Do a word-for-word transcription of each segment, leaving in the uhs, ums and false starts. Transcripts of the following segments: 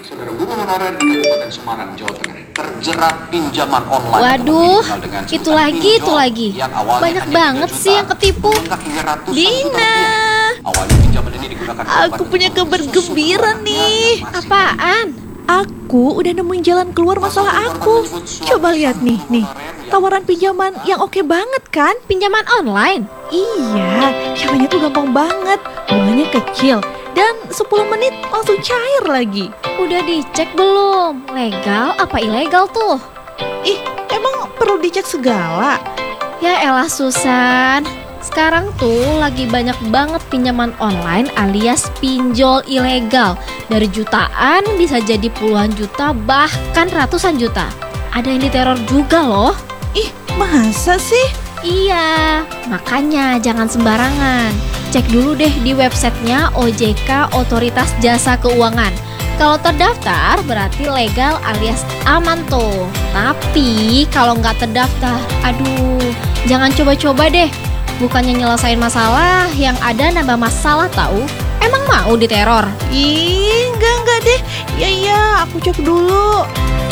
Saudara guru honorer di Kabupaten Semarang, Jawa Tengah terjerat pinjaman online. Waduh, itu lagi, itu lagi. Banyak banget sih yang ketipu. Dina, Awalnya pinjaman ini digunakan aku punya kabar gembira nih. Apaan? Aku udah nemuin jalan keluar masalah aku. Coba lihat nih, nih. Tawaran pinjaman yang oke banget kan? Pinjaman online? Iya, caranya tuh gampang banget. Bunganya kecil dan sepuluh menit langsung cair lagi. Udah dicek belum? Legal apa ilegal tuh? Ih, emang perlu dicek segala? Ya elah Susan. Sekarang tuh lagi banyak banget pinjaman online alias pinjol ilegal. Dari jutaan bisa jadi puluhan juta bahkan ratusan juta. Ada yang diteror juga loh. Ih, masa sih? Iya, makanya jangan sembarangan. Cek dulu deh di websitenya O J K, Otoritas Jasa Keuangan. Kalau terdaftar berarti legal alias aman tuh. Tapi kalau nggak terdaftar, aduh, jangan coba-coba deh. Bukannya nyelesain masalah, yang ada nambah masalah tahu. Emang mau diteror? Ih, enggak, enggak deh. Ya, iya, aku cek dulu.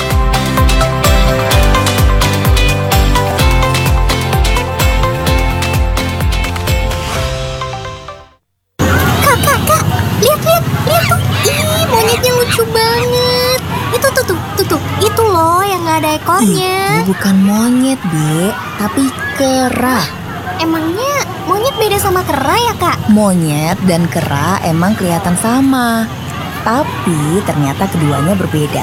Kak, kak, kak. Lihat, lihat, lihat tuh. Ih, monyetnya lucu banget. Itu tuh, tuh, tuh, tuh. Itu loh yang nggak ada ekornya. Itu bukan monyet, Dek, tapi kera. Emangnya monyet beda sama kera ya, Kak? Monyet dan kera emang kelihatan sama, tapi ternyata keduanya berbeda.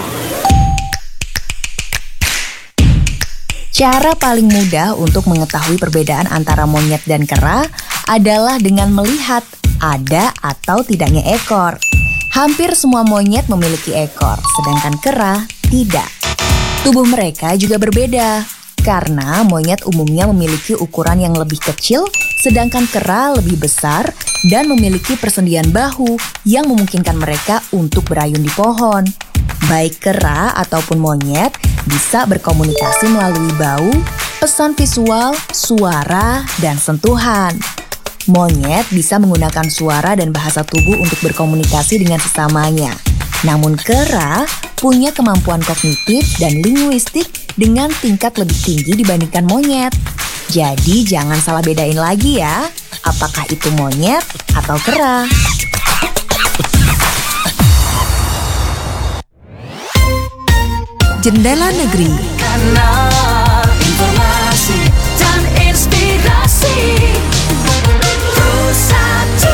Cara paling mudah untuk mengetahui perbedaan antara monyet dan kera adalah dengan melihat ada atau tidaknya ekor. Hampir semua monyet memiliki ekor, sedangkan kera tidak. Tubuh mereka juga berbeda. Karena monyet umumnya memiliki ukuran yang lebih kecil, sedangkan kera lebih besar dan memiliki persendian bahu yang memungkinkan mereka untuk berayun di pohon. Baik kera ataupun monyet bisa berkomunikasi melalui bau, pesan visual, suara, dan sentuhan. Monyet bisa menggunakan suara dan bahasa tubuh untuk berkomunikasi dengan sesamanya. Namun kera punya kemampuan kognitif dan linguistik dengan tingkat lebih tinggi dibandingkan monyet. Jadi jangan salah bedain lagi ya, apakah itu monyet atau kera. Jendela Negeri. Kanal informasi dan inspirasi Pusat.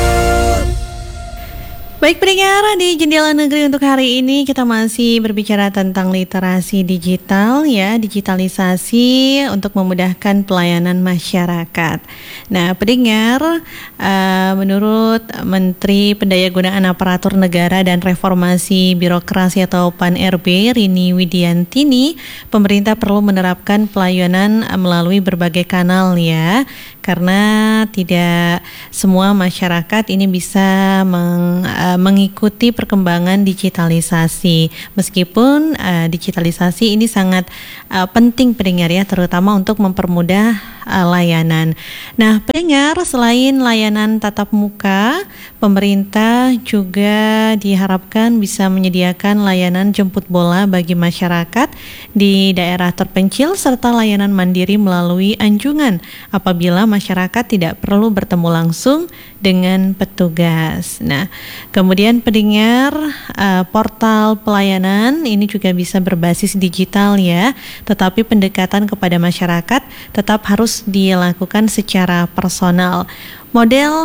Baik pendengar, di Jendela Negeri untuk hari ini kita masih berbicara tentang literasi digital ya, digitalisasi untuk memudahkan pelayanan masyarakat. Nah pendengar, uh, menurut Menteri Pendayagunaan Aparatur Negara dan Reformasi Birokrasi atau P A N R B Rini Widiantini, pemerintah perlu menerapkan pelayanan melalui berbagai kanal ya, karena tidak semua masyarakat ini bisa meng, uh, mengikuti perkembangan digitalisasi. Meskipun uh, digitalisasi ini sangat uh, penting pendengar ya, terutama untuk mempermudah uh, layanan. Nah pendengar, selain layanan tatap muka, pemerintah juga diharapkan bisa menyediakan layanan jemput bola bagi masyarakat di daerah terpencil serta layanan mandiri melalui anjungan apabila masyarakat tidak perlu bertemu langsung dengan petugas. Nah, kemudian pendengar, uh, portal pelayanan ini juga bisa berbasis digital ya, tetapi pendekatan kepada masyarakat tetap harus dilakukan secara personal. Model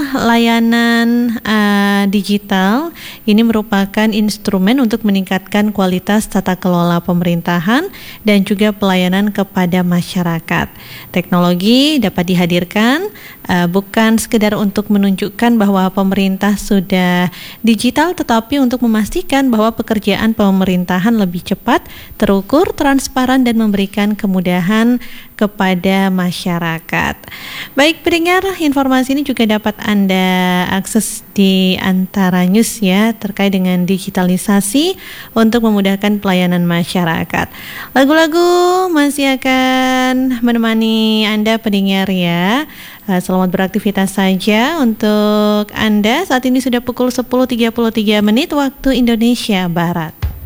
layanan uh, digital ini merupakan instrumen untuk meningkatkan kualitas tata kelola pemerintahan dan juga pelayanan kepada masyarakat. Teknologi dapat dihadirkan uh, bukan sekedar untuk menunjukkan bahwa pemerintah sudah digital, tetapi untuk memastikan bahwa pekerjaan pemerintahan lebih cepat, terukur, transparan, dan memberikan kemudahan kepada masyarakat. Baik pendengar, informasi ini juga dapat Anda akses di Antara News ya, terkait dengan digitalisasi untuk memudahkan pelayanan masyarakat. Lagu-lagu masih akan menemani Anda pendengar ya. Selamat beraktivitas saja untuk Anda. Saat ini sudah pukul sepuluh tiga puluh tiga menit waktu Indonesia Barat.